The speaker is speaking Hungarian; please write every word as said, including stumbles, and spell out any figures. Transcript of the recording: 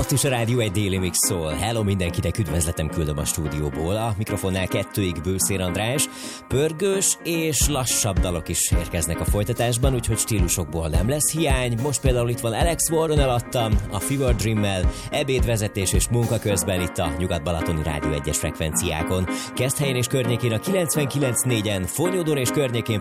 Most is a Rádió egy Déli Mix szól. Hello mindenkinek, üdvözletem küldöm a stúdióból. A mikrofonnál kettőig Bőszér András. Pörgős és lassabb dalok is érkeznek a folytatásban, úgyhogy stílusokból nem lesz hiány. Most például itt van Alex Warren alattam, a Fever Dream-mel, ebédvezetés és munka közben itt a Nyugat-Balatoni Rádió egyes frekvenciákon. Keszthelyen és környékén a kilencvenkilenc négyen, Fonyódon és környékén